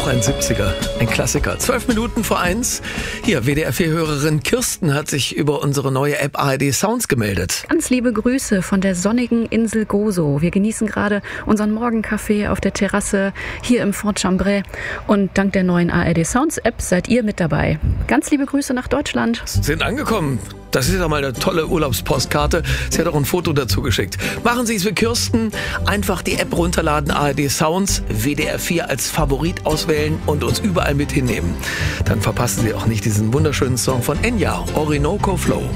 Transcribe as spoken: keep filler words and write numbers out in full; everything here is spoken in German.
ein siebziger, ein Klassiker. Zwölf Minuten vor eins. Hier, W D R vier-Hörerin Kirsten hat sich über unsere neue App A R D Sounds gemeldet. Ganz liebe Grüße von der sonnigen Insel Gozo. Wir genießen gerade unseren Morgenkaffee auf der Terrasse hier im Fort Chambray. Und dank der neuen A R D Sounds App seid ihr mit dabei. Ganz liebe Grüße nach Deutschland. Sind angekommen. Das ist ja mal eine tolle Urlaubspostkarte. Sie hat auch ein Foto dazu geschickt. Machen Sie es wie Kirsten. Einfach die App runterladen, A R D Sounds, W D R vier als Favorit auswählen und uns überall mit hinnehmen. Dann verpassen Sie auch nicht diesen wunderschönen Song von Enya, Orinoco Flow.